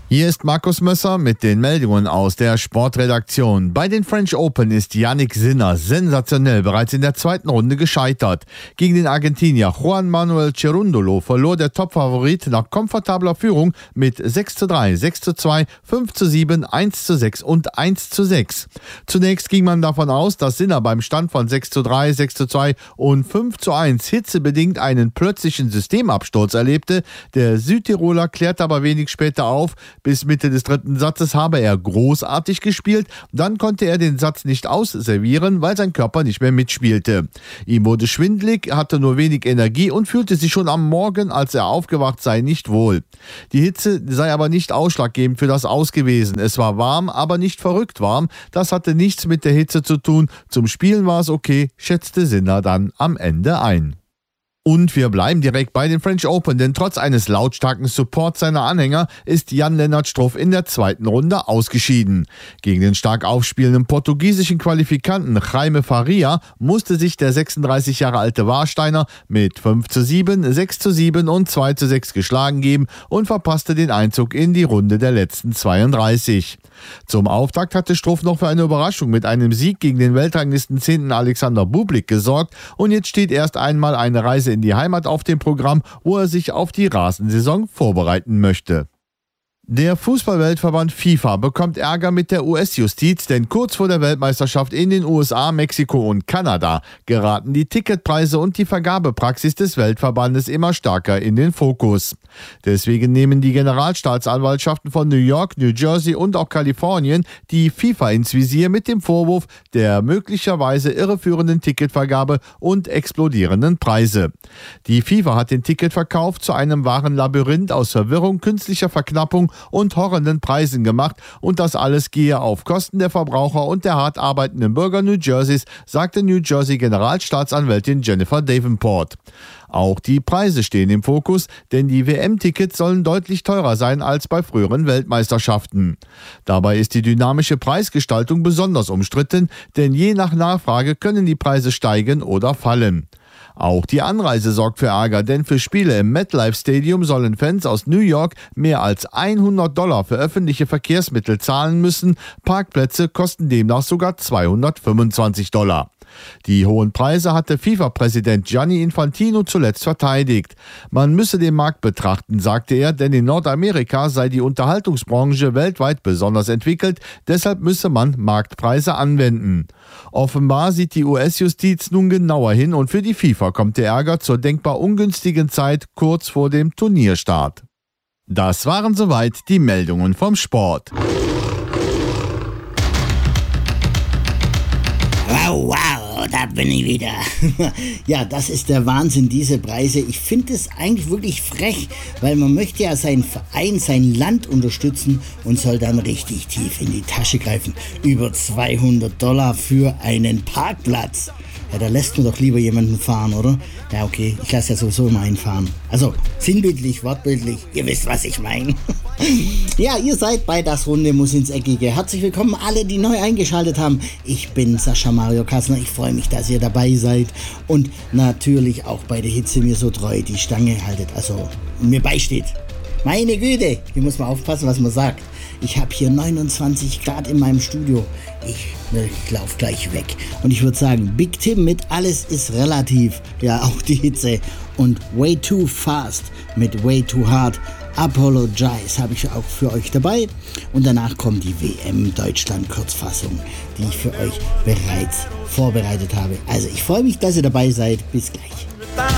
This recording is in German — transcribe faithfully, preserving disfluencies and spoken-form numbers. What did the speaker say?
Hier ist Markus Mösser mit den Meldungen aus der Sportredaktion. Bei den French Open ist Jannik Sinner sensationell bereits in der zweiten Runde gescheitert. Gegen den Argentinier Juan Manuel Cerundolo verlor der Topfavorit nach komfortabler Führung mit sechs zu drei, sechs zu zwei, fünf zu sieben, eins zu sechs und eins zu sechs. Zunächst ging man davon aus, dass Sinner beim Stand von sechs zu drei, sechs zu zwei und fünf zu eins hitzebedingt einen plötzlichen Systemabsturz erlebte. Der Südtiroler klärte aber wenig später auf. Bis Mitte des dritten Satzes habe er großartig gespielt, dann konnte er den Satz nicht ausservieren, weil sein Körper nicht mehr mitspielte. Ihm wurde schwindelig, hatte nur wenig Energie und fühlte sich schon am Morgen, als er aufgewacht sei, nicht wohl. Die Hitze sei aber nicht ausschlaggebend für das Aus gewesen. Es war warm, aber nicht verrückt warm. Das hatte nichts mit der Hitze zu tun. Zum Spielen war es okay, schätzte Sinner dann am Ende ein. Und wir bleiben direkt bei den French Open, denn trotz eines lautstarken Supports seiner Anhänger ist Jan-Lennart Struff in der zweiten Runde ausgeschieden. Gegen den stark aufspielenden portugiesischen Qualifikanten Jaime Faria musste sich der sechsunddreißig Jahre alte Warsteiner mit fünf zu sieben, sechs zu sieben und zwei zu sechs geschlagen geben und verpasste den Einzug in die Runde der letzten zweiunddreißig. Zum Auftakt hatte Struff noch für eine Überraschung mit einem Sieg gegen den Weltranglisten zehnten Alexander Bublik gesorgt und jetzt steht erst einmal eine Reise in die Heimat auf dem Programm, wo er sich auf die Rasensaison vorbereiten möchte. Der Fußballweltverband FIFA bekommt Ärger mit der U S-Justiz, denn kurz vor der Weltmeisterschaft in den U S A, Mexiko und Kanada geraten die Ticketpreise und die Vergabepraxis des Weltverbandes immer stärker in den Fokus. Deswegen nehmen die Generalstaatsanwaltschaften von New York, New Jersey und auch Kalifornien die FIFA ins Visier mit dem Vorwurf der möglicherweise irreführenden Ticketvergabe und explodierenden Preise. Die FIFA hat den Ticketverkauf zu einem wahren Labyrinth aus Verwirrung, künstlicher Verknappung und horrenden Preisen gemacht und das alles gehe auf Kosten der Verbraucher und der hart arbeitenden Bürger New Jerseys, sagte New Jersey Generalstaatsanwältin Jennifer Davenport. Auch die Preise stehen im Fokus, denn die W M-Tickets sollen deutlich teurer sein als bei früheren Weltmeisterschaften. Dabei ist die dynamische Preisgestaltung besonders umstritten, denn je nach Nachfrage können die Preise steigen oder fallen. Auch die Anreise sorgt für Ärger, denn für Spiele im MetLife Stadium sollen Fans aus New York mehr als hundert Dollar für öffentliche Verkehrsmittel zahlen müssen. Parkplätze kosten demnach sogar zweihundertfünfundzwanzig Dollar. Die hohen Preise hatte FIFA-Präsident Gianni Infantino zuletzt verteidigt. Man müsse den Markt betrachten, sagte er, denn in Nordamerika sei die Unterhaltungsbranche weltweit besonders entwickelt, deshalb müsse man Marktpreise anwenden. Offenbar sieht die U S-Justiz nun genauer hin und für die FIFA kommt der Ärger zur denkbar ungünstigen Zeit kurz vor dem Turnierstart. Das waren soweit die Meldungen vom Sport. Wow, wow, da bin ich wieder. Ja, das ist der Wahnsinn, diese Preise. Ich finde es eigentlich wirklich frech, weil man möchte ja seinen Verein, sein Land unterstützen und soll dann richtig tief in die Tasche greifen. Über zweihundert Dollar für einen Parkplatz. Ja, da lässt man doch lieber jemanden fahren, oder? Ja, okay, ich lasse ja sowieso immer einen fahren. Also, sinnbildlich, wortbildlich, ihr wisst, was ich meine. Ja, ihr seid bei Das Runde muss ins Eckige. Herzlich willkommen alle, die neu eingeschaltet haben. Ich bin Sascha Mario Kassner, ich freue mich, dass ihr dabei seid und natürlich auch bei der Hitze mir so treu die Stange haltet, also mir beisteht. Meine Güte, hier muss man aufpassen, was man sagt. Ich habe hier neunundzwanzig Grad in meinem Studio. Ich, ich laufe gleich weg. Und ich würde sagen, Big Tim mit Alles ist relativ. Ja, auch die Hitze. Und Way Too Fast mit Way Too Hard. Apologize habe ich auch für euch dabei. Und danach kommt die W M Deutschland Kurzfassung, die ich für euch bereits vorbereitet habe. Also ich freue mich, dass ihr dabei seid. Bis gleich.